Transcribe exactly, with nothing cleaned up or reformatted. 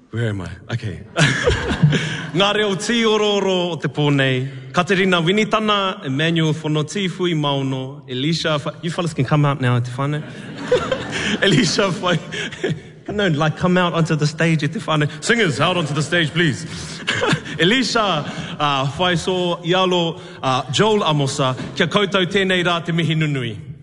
Where am I? Okay. Ngā reo tī oro o te pōnei. Katerina Winitana, Emmanuel Fonotifui Mauno, Elisha, you fellas can come out now, te whānau. Elisha, no, like come out onto the stage, te whānau. Singers, out onto the stage, please. Elisha, uh, Whaiso, Ialo, uh, Joel Amosa, kia koutou tēnei rā te mihi nunui.